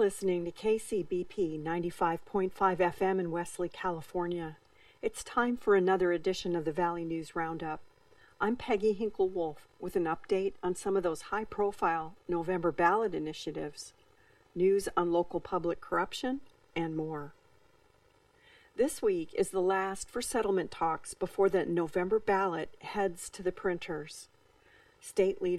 listening to KCBP 95.5 FM in Wesley, California. It's time for another edition of the Valley News Roundup. I'm Peggy Hinkle-Wolf with an update on some of those high-profile November ballot initiatives, news on local public corruption, and more. This week is the last for settlement talks before the November ballot heads to the printers. State leaders